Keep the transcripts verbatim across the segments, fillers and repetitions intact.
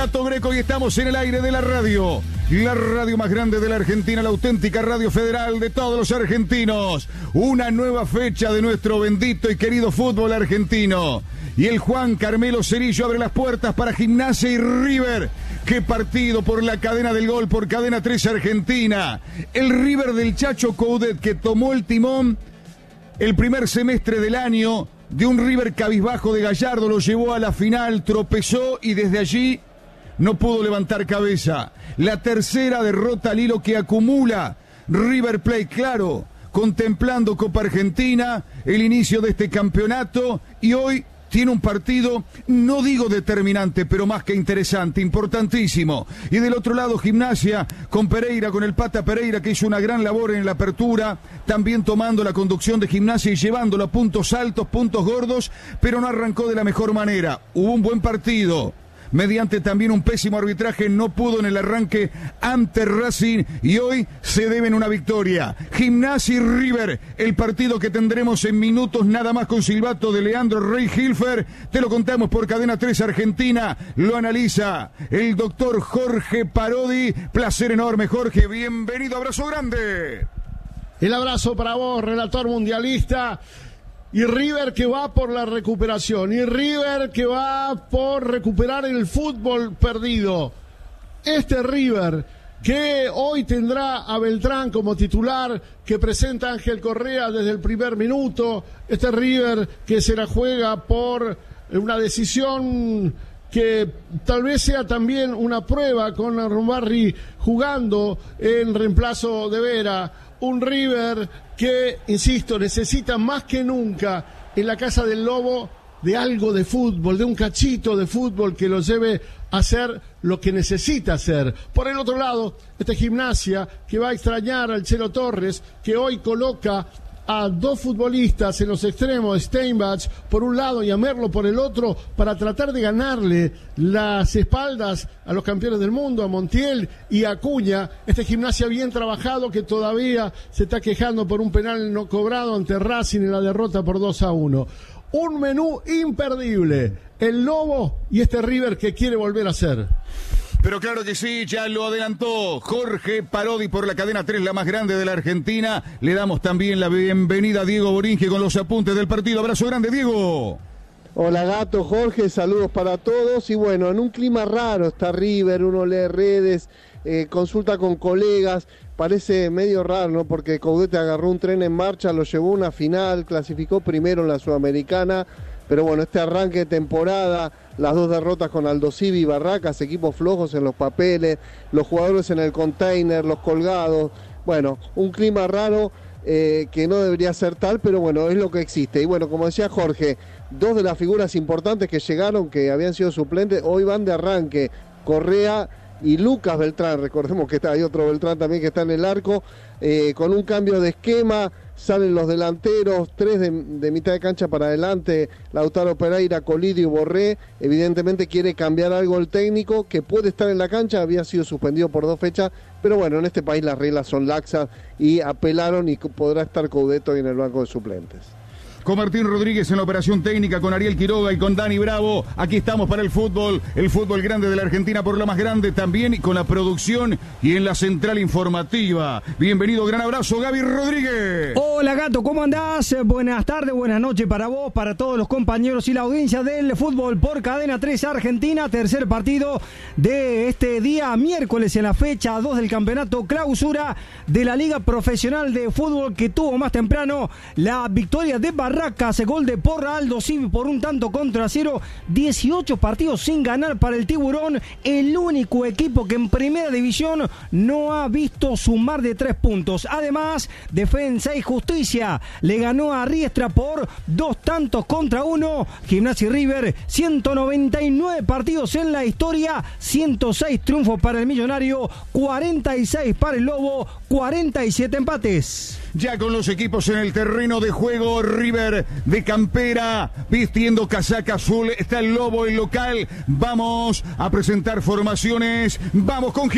Gato Greco y estamos en el aire de la radio, la radio más grande de la Argentina, la auténtica radio federal de todos los argentinos. Una nueva fecha de nuestro bendito y querido fútbol argentino. Y el Juan Carmelo Cerillo abre las puertas para Gimnasia y River. ¡Qué partido por la cadena del gol, por Cadena tres Argentina! El River del Chacho Coudet, que tomó el timón el primer semestre del año de un River cabizbajo de Gallardo, lo llevó a la final, tropezó y desde allí no pudo levantar cabeza. La tercera derrota al hilo que acumula River Plate, claro, contemplando Copa Argentina, el inicio de este campeonato, y hoy tiene un partido, no digo determinante, pero más que interesante, importantísimo. Y del otro lado, Gimnasia, con Pereira, con el Pata Pereira, que hizo una gran labor en la apertura, también tomando la conducción de Gimnasia y llevándolo a puntos altos, puntos gordos, pero no arrancó de la mejor manera. Hubo un buen partido, mediante también un pésimo arbitraje, no pudo en el arranque ante Racing y hoy se deben una victoria. Gimnasia y River, el partido que tendremos en minutos nada más con silbato de Leandro Rey Hilfer. Te lo contamos por Cadena tres Argentina, lo analiza el doctor Jorge Parodi. Placer enorme, Jorge, bienvenido, abrazo grande. El abrazo para vos, relator mundialista. Y River que va por la recuperación, y River que va por recuperar el fútbol perdido. Este River que hoy tendrá a Beltrán como titular, que presenta a Ángel Correa desde el primer minuto. Este River que se la juega por una decisión que tal vez sea también una prueba con Rombarri jugando en reemplazo de Vera. Un River que, insisto, necesita más que nunca en la casa del Lobo de algo de fútbol, de un cachito de fútbol que lo lleve a hacer lo que necesita hacer. Por el otro lado, este Gimnasia que va a extrañar al Chelo Torres, que hoy coloca a dos futbolistas en los extremos, Steinbach por un lado y a Merlo por el otro, para tratar de ganarle las espaldas a los campeones del mundo, a Montiel y a Acuña. Este Gimnasia bien trabajado que todavía se está quejando por un penal no cobrado ante Racing en la derrota por dos a uno. Un menú imperdible, el Lobo y este River que quiere volver a ser. Pero claro que sí, ya lo adelantó Jorge Parodi por la Cadena tres, la más grande de la Argentina. Le damos también la bienvenida a Diego Boringe con los apuntes del partido. Abrazo grande, Diego. Hola Gato, Jorge, saludos para todos. Y bueno, en un clima raro está River, uno lee redes, eh, consulta con colegas. Parece medio raro, ¿no? Porque Coudet agarró un tren en marcha, lo llevó a una final, clasificó primero en la Sudamericana. Pero bueno, este arranque de temporada, las dos derrotas con Aldosivi y Barracas, equipos flojos en los papeles, los jugadores en el container, los colgados. Bueno, un clima raro eh, que no debería ser tal, pero bueno, es lo que existe. Y bueno, como decía Jorge, dos de las figuras importantes que llegaron, que habían sido suplentes, hoy van de arranque. Correa y Lucas Beltrán, recordemos que está, hay otro Beltrán también que está en el arco, eh, con un cambio de esquema. Salen los delanteros, tres de, de mitad de cancha para adelante, Lautaro Pereira, Colidio y Borré. Evidentemente quiere cambiar algo el técnico, que puede estar en la cancha, había sido suspendido por dos fechas, pero bueno, en este país las reglas son laxas y apelaron y podrá estar Coudet hoy en el banco de suplentes. Con Martín Rodríguez en la operación técnica, con Ariel Quiroga y con Dani Bravo. Aquí estamos para el fútbol, el fútbol grande de la Argentina por la más grande también, y con la producción y en la central informativa. Bienvenido, gran abrazo, Gaby Rodríguez. Hola Gato, ¿cómo andás? Buenas tardes, buenas noches para vos, para todos los compañeros y la audiencia del fútbol por Cadena tres Argentina. Tercer partido de este día miércoles en la fecha dos del campeonato clausura de la Liga Profesional de Fútbol, que tuvo más temprano la victoria de Barcelona. Barracas, gol de Porra Aldosivi por un tanto contra cero. dieciocho partidos sin ganar para el Tiburón, el único equipo que en primera división no ha visto sumar de tres puntos. Además, Defensa y Justicia le ganó a Riestra por dos tantos contra uno. Gimnasia y River, ciento noventa y nueve partidos en la historia, ciento seis triunfos para el Millonario, cuarenta y seis para el Lobo, cuarenta y siete empates. Ya con los equipos en el terreno de juego, River de campera, vistiendo casaca azul, está el Lobo, el local. Vamos a presentar formaciones, vamos con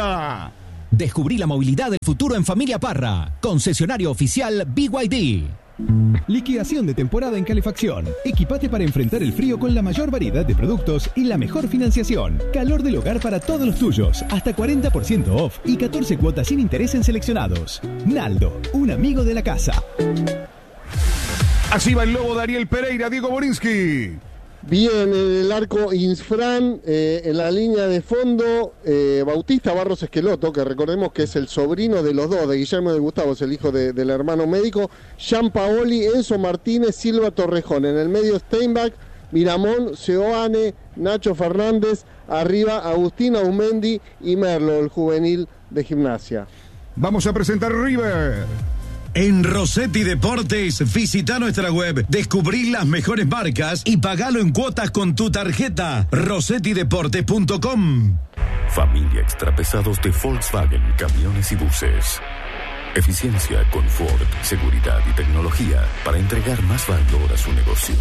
Gimnasia. Descubrí la movilidad del futuro en Familia Parra, concesionario oficial B Y D. Liquidación de temporada en calefacción. Equipate para enfrentar el frío con la mayor variedad de productos y la mejor financiación. Calor del hogar para todos los tuyos. Hasta cuarenta por ciento off y catorce cuotas sin interés en seleccionados. Naldo, un amigo de la casa. Así va el lobo Dariel Pereira, Diego Borinsky. Bien, en el arco Insfran, eh, en la línea de fondo, eh, Bautista Barros Esqueloto, que recordemos que es el sobrino de los dos, de Guillermo y de Gustavo, es el hijo de, del hermano médico, Gianpaoli, Enzo Martínez, Silva Torrejón, en el medio Steinbach, Miramón, Seoane, Nacho Fernández, arriba Agustín Aumendi y Merlo, el juvenil de Gimnasia. Vamos a presentar River. En Rossetti Deportes, visita nuestra web, descubrí las mejores marcas y pagalo en cuotas con tu tarjeta. rossetti deportes punto com. Familia Extrapesados de Volkswagen, camiones y buses. Eficiencia, confort, seguridad y tecnología para entregar más valor a su negocio.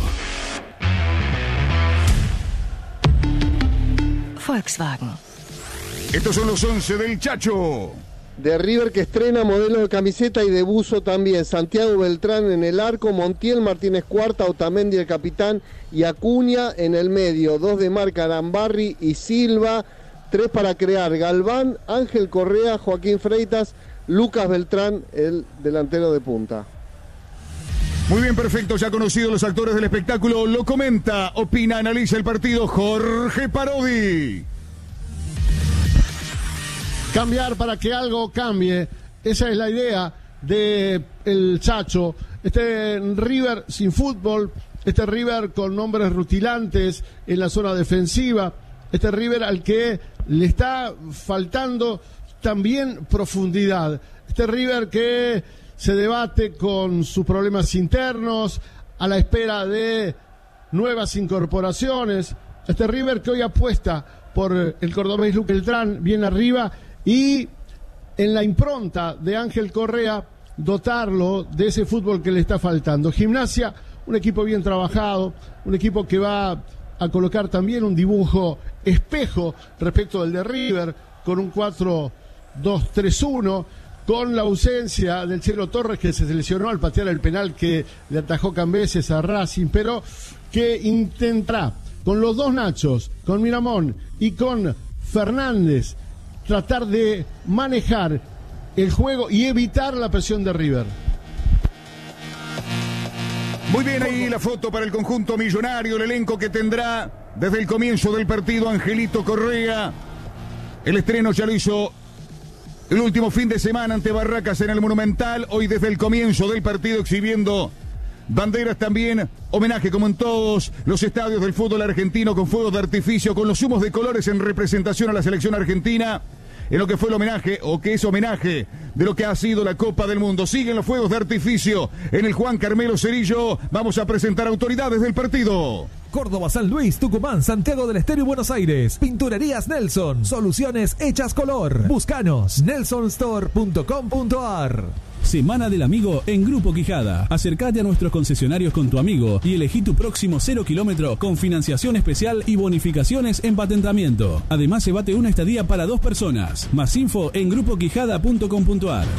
Volkswagen. Estos son los once del Chacho. De River, que estrena modelo de camiseta y de buzo también. Santiago Beltrán en el arco, Montiel, Martínez Cuarta, Otamendi el capitán y Acuña en el medio. Dos de marca, Arambarri y Silva. Tres para crear, Galván, Ángel Correa, Joaquín Freitas, Lucas Beltrán, el delantero de punta. Muy bien, perfecto, ya conocidos los actores del espectáculo. Lo comenta, opina, analiza el partido Jorge Parodi. Cambiar para que algo cambie, esa es la idea de el Chacho. Este River sin fútbol, este River con nombres rutilantes en la zona defensiva, este River al que le está faltando también profundidad, este River que se debate con sus problemas internos, a la espera de nuevas incorporaciones, este River que hoy apuesta por el cordobés Lucas Beltrán bien arriba, y en la impronta de Ángel Correa dotarlo de ese fútbol que le está faltando. Gimnasia, un equipo bien trabajado, un equipo que va a colocar también un dibujo espejo respecto del de River, con un cuatro dos tres uno, con la ausencia del Chelo Torres, que se lesionó al patear el penal que le atajó Cambeses a Racing, pero que intentará con los dos Nachos, con Miramón y con Fernández, tratar de manejar el juego y evitar la presión de River. Muy bien, ahí la foto para el conjunto millonario, el elenco que tendrá desde el comienzo del partido Angelito Correa. El estreno ya lo hizo el último fin de semana ante Barracas en el Monumental. Hoy desde el comienzo del partido exhibiendo banderas también, homenaje como en todos los estadios del fútbol argentino, con fuegos de artificio, con los humos de colores en representación a la selección argentina, en lo que fue el homenaje, o que es homenaje de lo que ha sido la Copa del Mundo. Siguen los fuegos de artificio en el Juan Carmelo Cerillo. Vamos a presentar autoridades del partido. Córdoba, San Luis, Tucumán, Santiago del Estero y Buenos Aires. Pinturerías Nelson. Soluciones hechas color. Búscanos. nelson store punto com punto ar. Semana del Amigo en Grupo Quijada. Acércate a nuestros concesionarios con tu amigo y elegí tu próximo cero kilómetro con financiación especial y bonificaciones en patentamiento. Además, llévate una estadía para dos personas. Más info en grupo quijada punto com punto ar.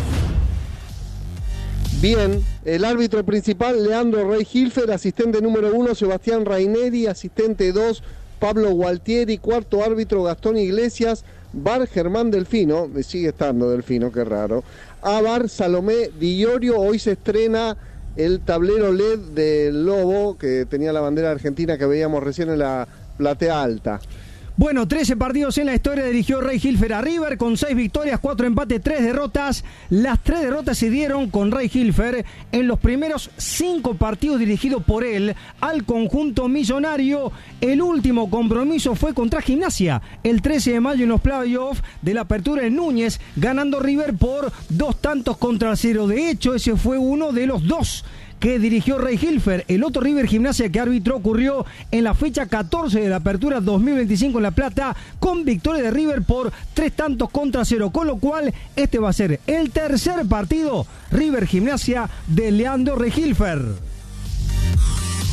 Bien, el árbitro principal, Leandro Rey Hilfer, asistente número uno, Sebastián Raineri, asistente dos, Pablo Gualtieri, cuarto árbitro, Gastón Iglesias, V A R Germán Delfino, sigue estando Delfino, qué raro, A V A R Salomé Dillorio. Hoy se estrena el tablero L E D del Lobo, que tenía la bandera argentina que veíamos recién en la platea alta. Bueno, trece partidos en la historia dirigió Rey Hilfer a River, con seis victorias, cuatro empates, tres derrotas. Las tres derrotas se dieron con Rey Hilfer en los primeros cinco partidos dirigidos por él al conjunto millonario. El último compromiso fue contra Gimnasia, el trece de mayo en los playoffs de la apertura en Núñez, ganando River por dos tantos contra cero. De hecho, ese fue uno de los dos que dirigió Rey Hilfer. El otro River Gimnasia que arbitró ocurrió en la fecha catorce de la apertura dos mil veinticinco en La Plata, con victoria de River por tres tantos contra cero, con lo cual este va a ser el tercer partido River Gimnasia de Leandro Rey Hilfer.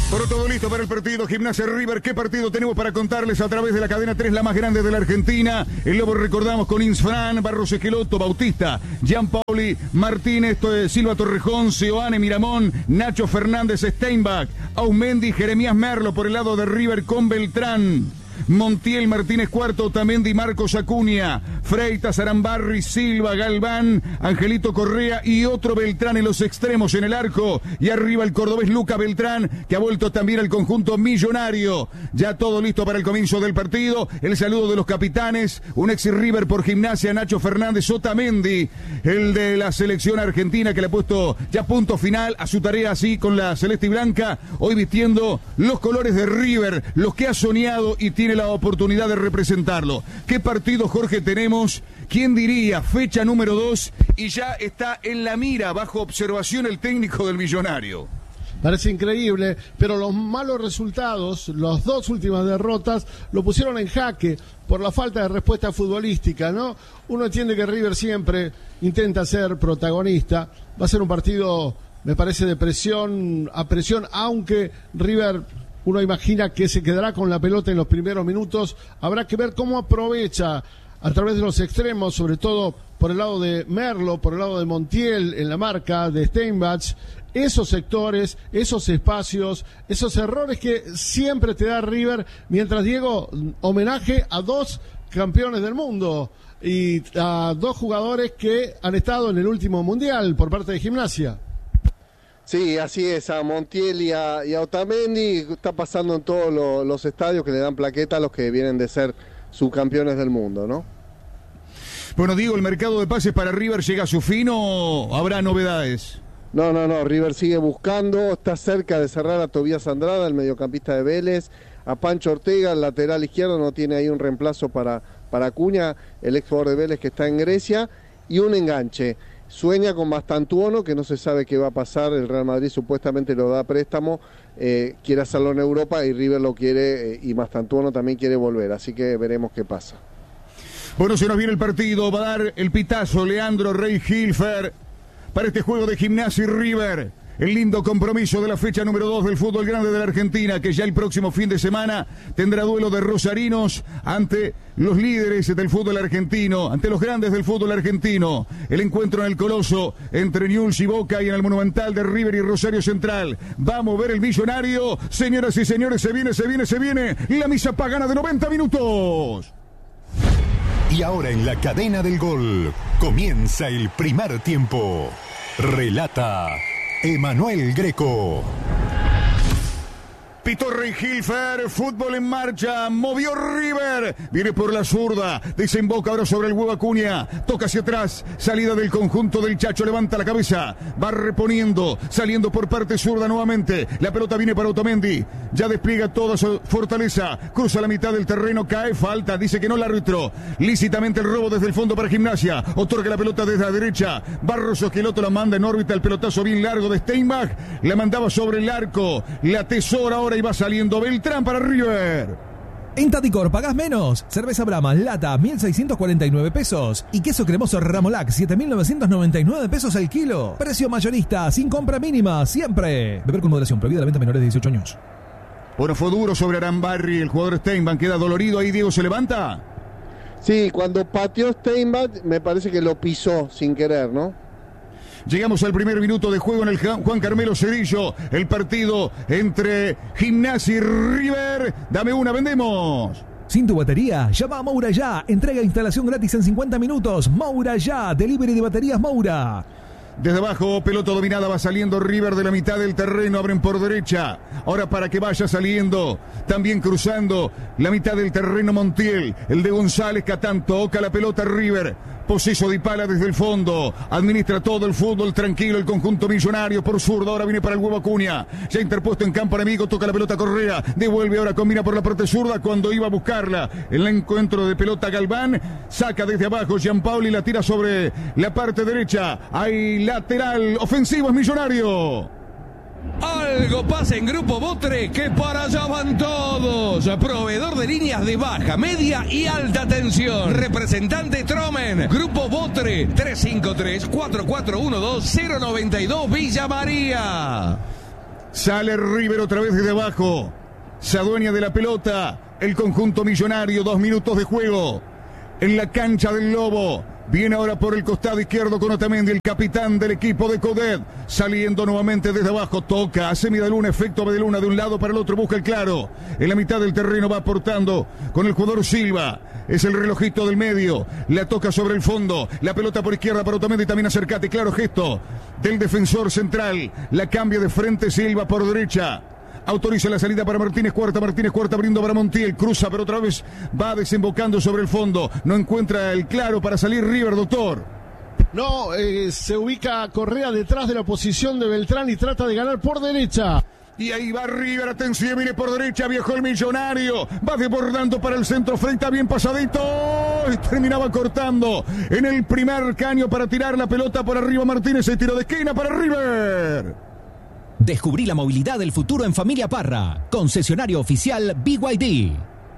Por todo listo para el partido Gimnasia River. ¿Qué partido tenemos para contarles a través de la cadena tres, la más grande de la Argentina? El Lobo recordamos con Insfran, Barros Esqueloto, Bautista, Gianpaoli, Martínez, Silva Torrejón, Seoane Miramón, Nacho Fernández, Steinbach, Aumendi, Jeremías Merlo por el lado de River con Beltrán. Montiel, Martínez Cuarto, Otamendi, Marcos Acuña, Freitas, Arambarri, Silva, Galván, Angelito Correa y otro Beltrán en los extremos en el arco. Y arriba el cordobés Luca Beltrán, que ha vuelto también al conjunto millonario. Ya todo listo para el comienzo del partido. El saludo de los capitanes, un ex River por Gimnasia, Nacho Fernández, Otamendi, el de la selección argentina que le ha puesto ya punto final a su tarea así con la celeste y blanca, hoy vistiendo los colores de River, los que ha soñado y tiene la oportunidad de representarlo. ¿Qué partido, Jorge, tenemos? ¿Quién diría? Fecha número dos y ya está en la mira, bajo observación, el técnico del Millonario. Parece increíble, pero los malos resultados, las dos últimas derrotas, lo pusieron en jaque por la falta de respuesta futbolística, ¿no? Uno entiende que River siempre intenta ser protagonista. Va a ser un partido, me parece, de presión a presión, aunque River, uno imagina que se quedará con la pelota en los primeros minutos. Habrá que ver cómo aprovecha a través de los extremos, sobre todo por el lado de Merlo, por el lado de Montiel, en la marca de Steinbach, esos sectores, esos espacios, esos errores que siempre te da River, mientras, Diego, homenaje a dos campeones del mundo y a dos jugadores que han estado en el último mundial por parte de Gimnasia. Sí, así es, a Montiel y a, y a Otamendi está pasando en todos lo, los estadios que le dan plaqueta a los que vienen de ser subcampeones del mundo, ¿no? Bueno, Diego, ¿el mercado de pases para River llega a su fin o habrá novedades? No, no, no, River sigue buscando, está cerca de cerrar a Tobías Andrada, el mediocampista de Vélez, a Pancho Ortega, el lateral izquierdo, no tiene ahí un reemplazo para, para Acuña, el ex jugador de Vélez que está en Grecia, y un enganche. Sueña con Mastantuono, que no se sabe qué va a pasar, el Real Madrid supuestamente lo da a préstamo, eh, quiere hacerlo en Europa y River lo quiere, eh, y Mastantuono también quiere volver, así que veremos qué pasa. Bueno, se nos viene el partido, va a dar el pitazo Leandro Rey Hilfer para este juego de Gimnasia y River. El lindo compromiso de la fecha número dos del fútbol grande de la Argentina, que ya el próximo fin de semana tendrá duelo de rosarinos ante los líderes del fútbol argentino, ante los grandes del fútbol argentino. El encuentro en el Coloso entre Newell's y Boca y en el Monumental de River y Rosario Central. Vamos a ver el Millonario. Señoras y señores, se viene, se viene, se viene la misa pagana de noventa minutos. Y ahora en la cadena del gol comienza el primer tiempo. Relata Emanuel Greco. Pitó Rey Hilfer, fútbol en marcha, movió River, viene por la zurda, desemboca ahora sobre el huevo Acuña, toca hacia atrás, salida del conjunto del Chacho, levanta la cabeza, va reponiendo, saliendo por parte zurda nuevamente, la pelota viene para Otamendi, ya despliega toda su fortaleza, cruza la mitad del terreno, cae, falta, dice que no el árbitro, lícitamente el robo desde el fondo para Gimnasia, otorga la pelota desde la derecha, Barros Esqueloto la manda en órbita, el pelotazo bien largo de Steinbach, la mandaba sobre el arco, la tesora ahora y va saliendo Beltrán para River. En Taticor pagás menos. Cerveza Brahma, lata, mil seiscientos cuarenta y nueve pesos. Y queso cremoso Ramolac, siete mil novecientos noventa y nueve pesos el kilo. Precio mayorista, sin compra mínima, siempre. Beber con moderación, prohibida la venta a menores de dieciocho años. Bueno, fue duro sobre Arambarri, el jugador Steinbach queda dolorido. Ahí Diego se levanta. Sí, cuando pateó Steinbach me parece que lo pisó sin querer, ¿no? Llegamos al primer minuto de juego en el Juan Carmelo Cedillo. El partido entre Gimnasia y River. Dame una, vendemos. Sin tu batería, llama a Moura ya. Entrega e instalación gratis en cincuenta minutos. Moura ya. Delivery de baterías Moura. Desde abajo, pelota dominada, va saliendo River de la mitad del terreno, abren por derecha. Ahora para que vaya saliendo, también cruzando la mitad del terreno Montiel, el de González, Catán toca la pelota River. Poseso de Pala desde el fondo, administra todo el fútbol tranquilo el conjunto millonario por zurdo, ahora viene para el huevo Acuña, ya interpuesto en campo enemigo, toca la pelota Correa, devuelve ahora, combina por la parte zurda cuando iba a buscarla, el encuentro de pelota Galván, saca desde abajo Gianpaoli, la tira sobre la parte derecha, hay lateral ofensivo, es Millonario. Algo pasa en Grupo Botre, que para allá van todos. Proveedor de líneas de baja, media y alta tensión. Representante Tromen. Grupo Botre, tres cinco tres, cuatro cuatro uno dos, cero nueve dos, Villa María. Sale River otra vez desde abajo. Se adueña de la pelota el conjunto millonario. Dos minutos de juego en la cancha del Lobo. Viene ahora por el costado izquierdo con Otamendi, el capitán del equipo de Coudet. Saliendo nuevamente desde abajo. Toca, hace Medaluna, efecto Medaluna de un lado para el otro. Busca el claro. En la mitad del terreno va aportando con el jugador Silva. Es el relojito del medio. La toca sobre el fondo. La pelota por izquierda para Otamendi. También acercate. Claro gesto del defensor central. La cambia de frente Silva por derecha. Autoriza la salida para Martínez Cuarta. Martínez Cuarta abriendo para Montiel. Cruza, pero otra vez va desembocando sobre el fondo. No encuentra el claro para salir River, doctor. No, eh, se ubica Correa detrás de la posición de Beltrán y trata de ganar por derecha. Y ahí va River, atención, viene por derecha, viajó el millonario, va desbordando para el centro, Freita bien pasadito, y terminaba cortando en el primer caño para tirar la pelota por arriba. Martínez, el tiro de esquina para River. Descubrí la movilidad del futuro en Familia Parra, concesionario oficial B Y D.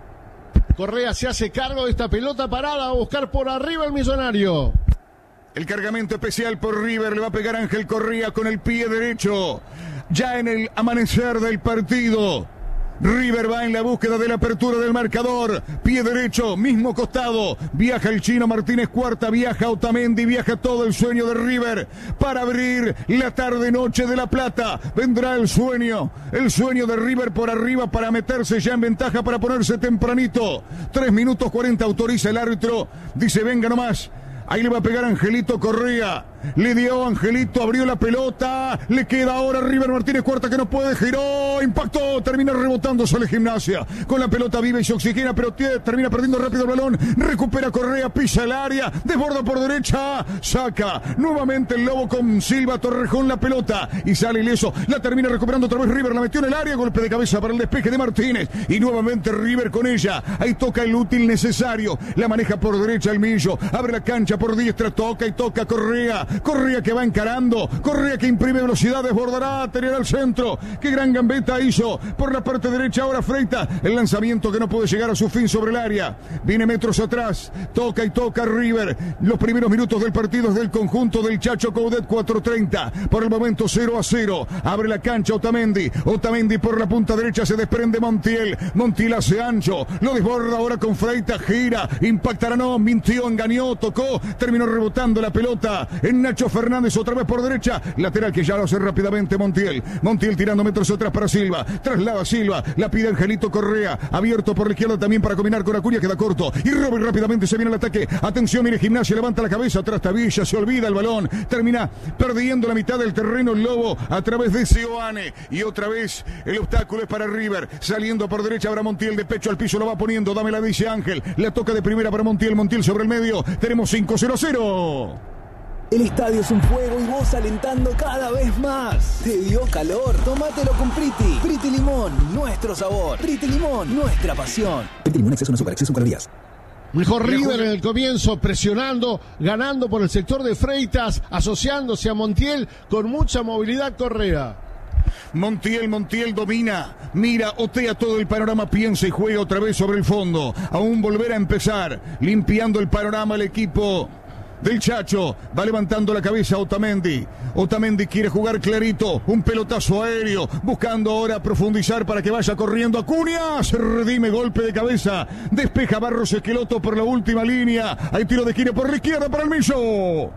Correa se hace cargo de esta pelota parada a buscar por arriba el millonario. El cargamento especial por River, le va a pegar Ángel Correa con el pie derecho. Ya en el amanecer del partido, River va en la búsqueda de la apertura del marcador. Pie derecho, mismo costado. Viaja el chino Martínez Cuarta, viaja Otamendi, viaja todo el sueño de River para abrir la tarde-noche de La Plata. Vendrá el sueño, el sueño de River por arriba para meterse ya en ventaja, para ponerse tempranito. tres minutos cuarenta autoriza el árbitro. Dice, venga nomás. Ahí le va a pegar Angelito Correa. Le dio Angelito, abrió la pelota. Le queda ahora River. Martínez Cuarta que no puede, giró, impactó, termina rebotando sobre Gimnasia. Con la pelota viva y se oxigena, pero termina perdiendo rápido el balón. Recupera Correa, pisa el área, desborda por derecha, saca nuevamente el Lobo con Silva. Torrejón la pelota y sale ileso. La termina recuperando otra vez River, la metió en el área. Golpe de cabeza para el despeje de Martínez. Y nuevamente River con ella. Ahí toca el útil necesario. La maneja por derecha el Millo. Abre la cancha por diestra, toca y toca Correa. Correa que va encarando, Correa que imprime velocidad, desbordará, tener al centro. Qué gran gambeta hizo por la parte derecha ahora Freita. El lanzamiento que no puede llegar a su fin sobre el área. Viene metros atrás, toca y toca River. Los primeros minutos del partido es del conjunto del Chacho Coudet. Cuatro treinta, por el momento cero a cero. Abre la cancha Otamendi, Otamendi por la punta derecha, se desprende Montiel. Montiel hace ancho, lo desborda ahora con Freita, gira, impactará, no, mintió, engañó, tocó, terminó rebotando la pelota en Nacho Fernández, otra vez por derecha, lateral que ya lo hace rápidamente Montiel. Montiel tirando metros atrás para Silva, traslada Silva, la pide Angelito Correa, abierto por la izquierda también para combinar con Acuña, queda corto, y Robert rápidamente se viene al ataque. Atención, mire Gimnasia, levanta la cabeza, atrás Tavilla, se olvida el balón, termina perdiendo la mitad del terreno el Lobo a través de Seoane, y otra vez el obstáculo es para River, saliendo por derecha ahora Montiel, de pecho al piso lo va poniendo, dámela, dice Ángel, la toca de primera para Montiel, Montiel sobre el medio, tenemos cinco cero cero. El estadio es un fuego y vos alentando cada vez más. ¿Te dio calor? Tómatelo con Priti. Priti Limón, nuestro sabor. Priti Limón, nuestra pasión. Priti Limón, exceso no azúcar, exceso en calorías. Mejor River en el comienzo, presionando, ganando por el sector de Freitas, asociándose a Montiel con mucha movilidad Correa. Montiel, Montiel domina, mira, otea todo el panorama, piensa y juega otra vez sobre el fondo. Aún volver a empezar, limpiando el panorama el equipo del Chacho, va levantando la cabeza Otamendi. Otamendi quiere jugar clarito, un pelotazo aéreo, buscando ahora profundizar para que vaya corriendo Acuña, se redime, golpe de cabeza, despeja Barros Esqueloto por la última línea, hay tiro de esquina por la izquierda para el Millo.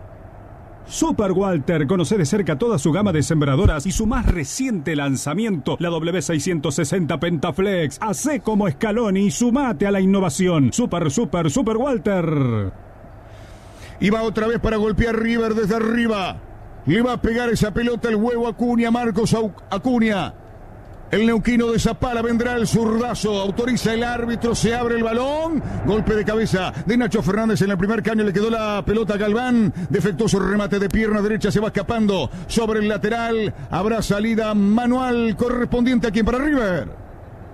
Super Walter, conoce de cerca toda su gama de sembradoras y su más reciente lanzamiento, la W seiscientos sesenta Pentaflex. Hacé como Scaloni y sumate a la innovación. Super, super, Super Walter. Y va otra vez para golpear River desde arriba. Le va a pegar esa pelota el huevo Acuña, Marcos Acuña. El neuquino de Zapala, vendrá el zurdazo, autoriza el árbitro, se abre el balón. Golpe de cabeza de Nacho Fernández en el primer caño, le quedó la pelota a Galván. Defectuoso remate de pierna derecha, se va escapando sobre el lateral. Habrá salida manual correspondiente a quien para River.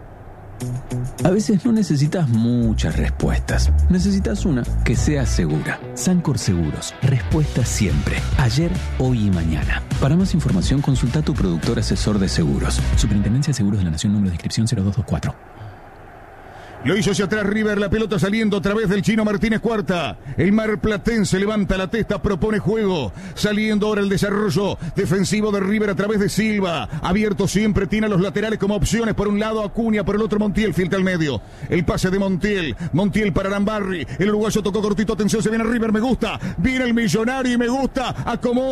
A veces no necesitas muchas respuestas. Necesitas una que sea segura. Sancor Seguros. Respuesta siempre. Ayer, hoy y mañana. Para más información, consulta a tu productor asesor de seguros. Superintendencia de Seguros de la Nación, número de inscripción cero dos dos cuatro. Lo hizo hacia atrás River, la pelota saliendo a través del Chino Martínez Cuarta. El marplatense levanta la testa, propone juego. Saliendo ahora el desarrollo defensivo de River a través de Silva. Abierto siempre, tiene a los laterales como opciones. Por un lado Acuña, por el otro Montiel, filtra al medio. El pase de Montiel. Montiel para Arambarri. El uruguayo tocó cortito, atención, se viene River, me gusta. Viene el millonario y me gusta. Acomoda.